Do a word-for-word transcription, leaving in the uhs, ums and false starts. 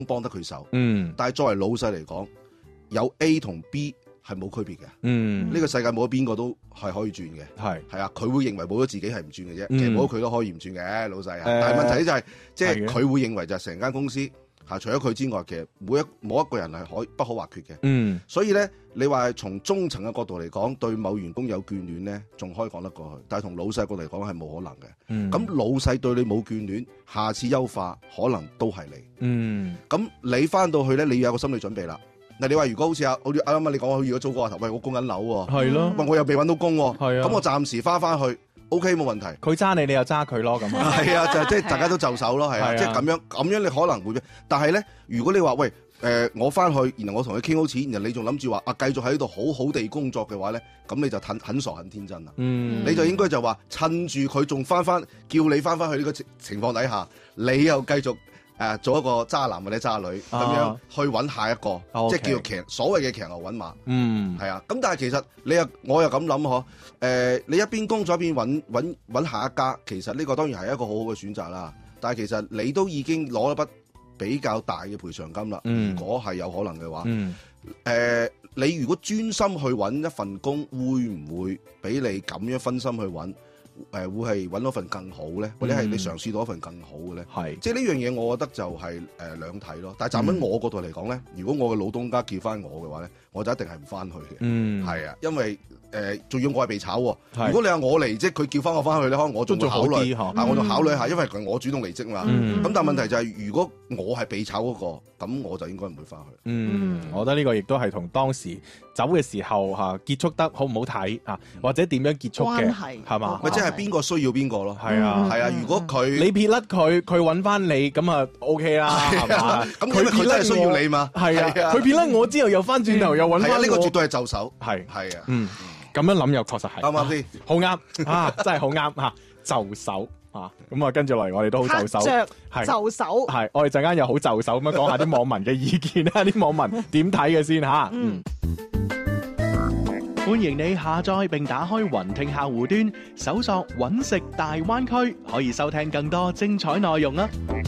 幫得佢手。 嗯， 但係作為老細嚟講，有 A 同 B 係冇區別嘅。 嗯， 呢個世界冇咗邊個都係可以轉嘅。 係係啊，佢會認為冇咗自己係唔轉嘅啫。 嗯其實冇咗佢都可以唔轉嘅，老細啊。 誒但係問題就係、即係係嘅佢會認為就係成間公司嚇，除咗佢之外，其實每一冇一個人係可不可或缺嘅。 嗯所以咧，你話從中層嘅角度嚟講，對某員工有眷戀咧，仲可以講得過去。但係同老細角度嚟講係冇可能嘅。 嗯， 咁、老細對你冇眷戀，下次優化可能都係你。 嗯咁你翻到去咧，你要有個心理準備啦。嗱，你話如果好似阿好似啱啱你講，好似如果租個頭，喂，我供緊樓喎， 係咯， 喂，我又未揾到工喎， 係啊咁我暫時翻翻去 ，OK 冇問題。 佢揸你，你又揸佢咯，咁啊， 係啊，就係即係大家都就手咯，係啊， 係啊即係咁樣咁樣你可能會，但係咧，如果你話喂誒、呃、我翻去，然後我同佢傾好錢，然後你仲諗住話啊繼續喺度好好地工作嘅話咧，咁你就很很傻很天真啦。 嗯， 你就應該就話趁住佢仲翻翻，叫你翻翻去呢個情情況底下，你又繼續。誒做一個渣男或者渣女咁、 啊樣去揾下一個， 啊即係 OK 叫做騎所謂嘅騎牛揾馬， 嗯係啊。咁但係其實你又我又咁諗嗬，誒你一邊工作一邊揾揾揾下一家，其實呢個當然係一個好好嘅選擇啦。但係其實你都已經攞一筆比較大嘅賠償金啦。 嗯如果係有可能嘅話， 嗯誒你如果專心去揾一份工，會唔會俾你咁樣分心去揾？誒會係揾到份更好咧，或者係你嘗試到一份更好嘅咧？ 係， 即係呢樣嘢，我覺得就係誒兩睇咯。但係站喺我角度嚟講咧，如果我嘅老東家叫翻我嘅話咧，我就一定係唔翻去嘅。 嗯係啊，因為誒仲要我係被炒喎。 係如果你話我離職，佢叫翻我翻去咧，可能我仲會考慮都仲好啲嗬啊，我仲考慮下，因為佢我主動離職嘛。 嗯咁但係問題就係，如果我係被炒嗰個，咁我就應該唔會翻去。 嗯，我覺得呢個亦都係同當時走嘅時候嚇結束得好唔好睇啊，或者點樣結束嘅關係係嘛？ 咪即係邊個需要邊個咯？ 係啊， 係啊，如果佢你撇甩佢，佢揾翻你咁啊 OK 啦，係嘛？ 咁因為佢真係需要你嘛。 係啊，佢撇甩我之後又翻轉頭又揾係啊， 翻我， 呢個絕對係就手。 係係啊， 嗯，咁樣諗又確實係啱唔啱先？ 好啱啊，真係好啱嚇，就手啊，咁啊跟住落嚟我哋都好就手， 着係就手， 係我哋陣間又好就手咁樣講下啲網民嘅意見啦，啲網民點睇嘅先嚇，嗯。 歡迎你下載並打開雲聽客戶端，搜索揾食大灣區，可以收聽更多精彩內容啊！